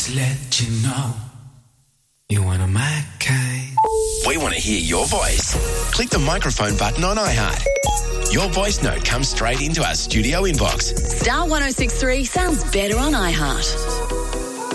Let you know you're one of my kind. We want to hear your voice. Click the microphone button on iHeart. Your voice note comes straight into our studio inbox. Star 1063 sounds better on iHeart.